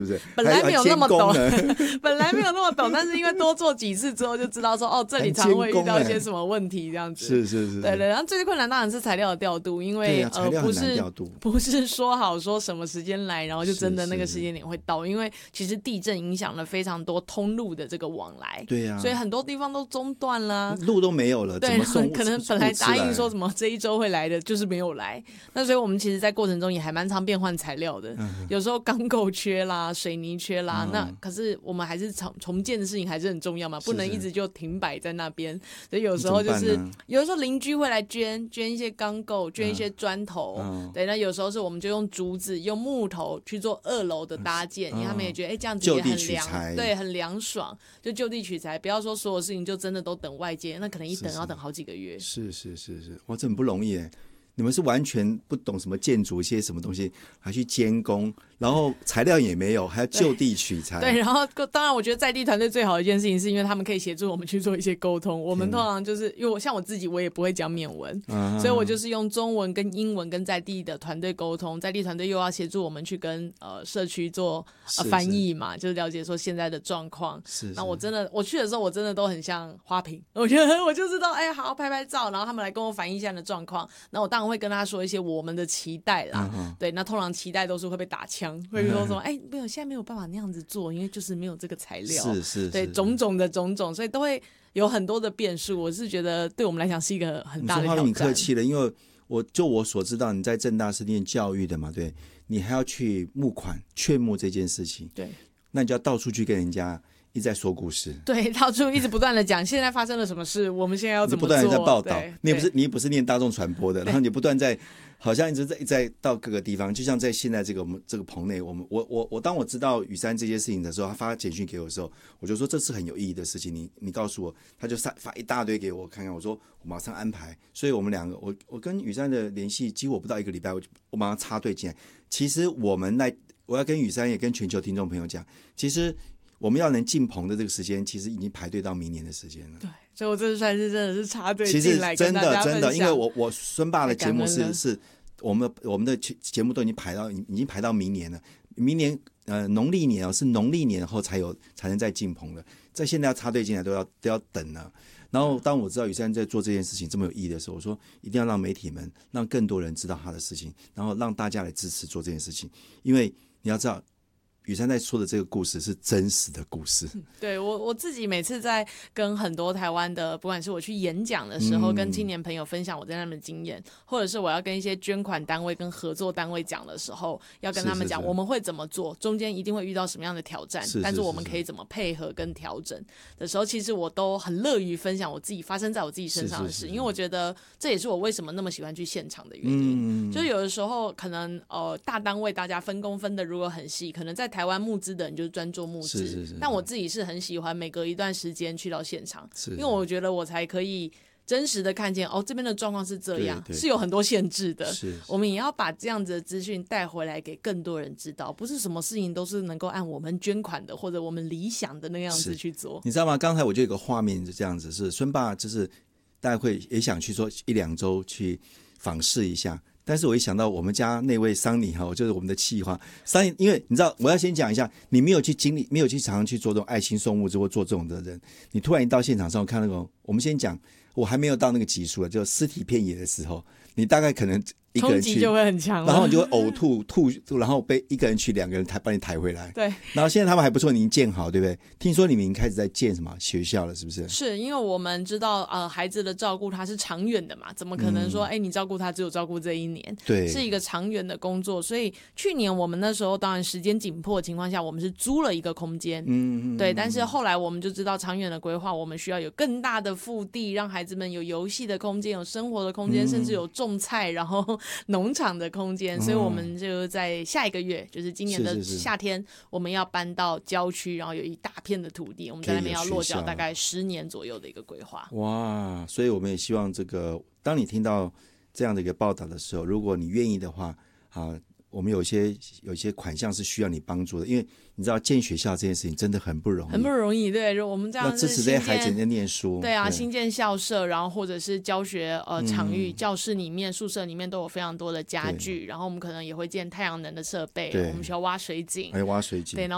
不是？ 本来没有那么懂，本来没有那么懂，但是因为多做几次之后就知道说，哦，这里常会遇到一些什么问题，这样子。 是， 对。然后最困难当然是材料的调度，因为不是说好说什么时间来，然后就真的那个时间点会到，因为其实地震影响了非常多通路的这个往来， 对啊， 所以很多地方都中断了， 路都没有了， 对， 怎么送？ 可能本来答应说什么这一周会来的，就是没有来。那所以我们其实，在过程中也还蛮常变换材料的，有时候钢构缺啦，水泥缺啦，那可是我们还是重建的事情还是很重要嘛，不能一直就停摆在那边。所以有时候就是有的时候邻居会来捐一些钢构，捐一些砖头，对，那有时候是我们就用竹子、用木头去做2楼的搭建，因为他们也觉得这样子也很凉，对，很凉爽，就就地取材，不要说所有事情就真的都等外界，那可能一等要等好几个月。 是，哇，这很不容易耶。你们是完全不懂什么建筑一些什么东西，还去监工，然后材料也没有，还要就地取材。 对，然后当然我觉得在地团队最好的一件事情是因为他们可以协助我们去做一些沟通。我们通常就是因为像我自己我也不会讲缅文，所以我就是用中文跟英文跟在地的团队沟通，在地团队又要协助我们去跟社区做翻译嘛，就是了解说现在的状况。那我去的时候我真的都很像花瓶，我觉得我就知道好拍拍照，然后他们来跟我反映现在的状况，那我当然会跟他说一些我们的期待啦，对，那通常期待都是会被打枪，会说什么没有，现在没有办法那样子做，因为就是没有这个材料，对，种种，所以都会有很多的变数。我是觉得对我们来讲是一个很大的挑战。 你客气了，因为我所知道你在政大是念教育的嘛，对，你还要去募款劝募这件事情， 对， 那你就要到处去跟人家一直在说故事， 对，到处一直不断的讲现在发生了什么事，我们现在要怎么做， 不断在报道。你不是念大众传播的，然后你不断在好像一直在到各个地方，就像在现在我们这个棚内，当我知道雨山这些事情的时候，他发简讯给我的时候，我就说这是很有意义的事情，你告诉我，他就发一大堆给我看看，我说我马上安排。所以我们两个，我跟雨山的联系几乎我不到1个礼拜，我马上插队进来。其实我要跟雨山也跟全球听众朋友讲，其实我们要能进棚的这个时间，其实已经排队到明年的时间了。 对，所以我这算是真的是插队进来跟大家分享。其实真的， 因为我孙爸的节目是我们的节目都已经排到明年了。明年农历年是农历年后才能再进棚了。在现在要插队进来都要等了。然后当我知道雨山在做这件事情这么有意义的时候，我说一定要让媒体们让更多人知道他的事情，然后让大家来支持做这件事情，因为你要知道。雨山在说的这个故事是真实的故事。 对，我自己每次在跟很多台湾的，不管是我去演讲的时候，跟青年朋友分享我在他们的经验，或者是我要跟一些捐款单位跟合作单位讲的时候，要跟他们讲我们会怎么做，中间一定会遇到什么样的挑战，但是我们可以怎么配合跟调整的时候，其实我都很乐于分享我自己发生在我自己身上的事，因为我觉得这也是我为什么那么喜欢去现场的原因。就是有的时候可能大单位大家分工分的如果很细，可能在台湾募资的人就是专做募资，但我自己是很喜欢每隔一段时间去到现场，因为我觉得我才可以真实的看见这边的状况是这样，是有很多限制的，我们也要把这样子的资讯带回来给更多人知道，不是什么事情都是能够按我们捐款的或者我们理想的那样子去做。 你知道吗？刚才我就有个画面是这样子，是孙爸就是大家会也想去说1-2周去访视一下，但是我一想到我们家那位桑尼就是我们的企划桑尼，因为你知道我要先讲一下，你没有去常常去做这种爱心送物资或做这种的人，你突然一到现场上看那种，我们先讲我还没有到那个级数就尸体遍野的时候，你大概可能一个人去冲击就会很强， 然后你就会呕吐，然后被一个人去2个人把你抬回来。 对， 然后现在他们还不错，你已经建好，对不对？听说你们已经开始在建什么学校了，是不是？ 是因为我们知道孩子的照顾他是长远的嘛，怎么可能说你照顾他只有照顾这1年？对，是一个长远的工作。所以去年我们那时候当然时间紧迫的情况下，我们是租了一个空间，对。但是后来我们就知道长远的规划，我们需要有更大的腹地，让孩子们有游戏的空间，有生活的空间，甚至有种菜，然后农场的空间。所以我们就在下一个月，就是今年的夏天，我们要搬到郊区，然后有一大片的土地，我们在那边要落脚大概10年左右的一个规划。 哇，所以我们也希望当你听到这样的一个报道的时候，如果你愿意的话我们有一些款项是需要你帮助的，因为你知道建学校这件事情真的很不容易， 很不容易。对，我们这样要支持这些孩子在念书， 对啊，新建校舍，然后或者是教学场域，教室里面、宿舍里面都有非常多的家具，然后我们可能也会建太阳能的设备，我们需要挖水井， 还挖水井， 对，然后